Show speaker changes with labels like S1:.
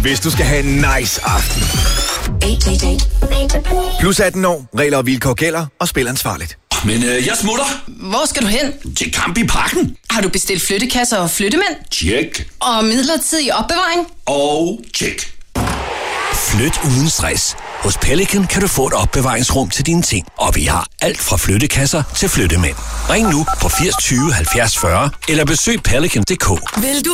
S1: hvis du skal have en nice aften.
S2: 18
S1: Plus 18 år, regler og vilkår gælder, og spil ansvarligt.
S3: Men jeg smutter.
S4: Hvor skal du hen?
S3: Til Kamp i Parken.
S4: Har du bestilt flyttekasser og flyttemænd?
S3: Tjek.
S4: Og midlertidig opbevaring?
S3: Og tjek.
S5: Flyt uden stress. Hos Pelican kan du få et opbevaringsrum til dine ting. Og vi har alt fra flyttekasser til flyttemænd. Ring nu på 80 20 70 40 eller besøg pelican.dk.
S6: Vil du